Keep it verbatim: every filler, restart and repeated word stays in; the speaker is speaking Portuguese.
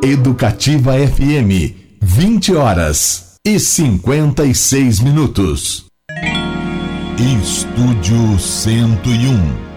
Educativa F M, vinte horas e cinquenta e seis minutos. Estúdio cento e um.